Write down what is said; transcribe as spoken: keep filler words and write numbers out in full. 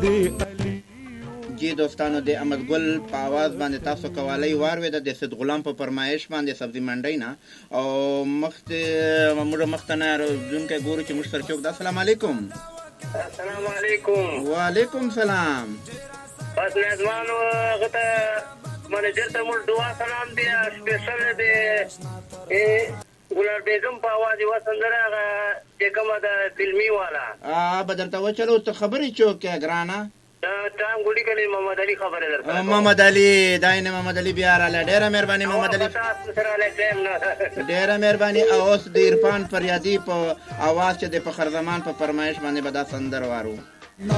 جی دوستانو د احمد ګل په आवाज باندې تاسو کوالۍ واورېده د سید غلام په فرمایش باندې سبزي منډۍ نه او مخته موږ مخته نه راځونکي ګورو چې موږ سره څوک ده. السلام علیکم. السلام علیکم. وعلیکم سلام. بس نظمانو غته منیجر ته موږ دعا سلام دی سپیشل دی ګلار بیگم په आवाज یو سندره چې کومه د فلمي والا ا بدلته و چلو ته خبرې چوک ګرانا تام ګوډی کلی محمد علي خبره درته. محمد علي داینه محمد علي بیا رااله. ډیره مهرباني محمد علي. ډیره مهرباني. اوس د عرفان فریادي په आवाज چې د فخر زمان په فرمایش باندې به دا سندر وارو.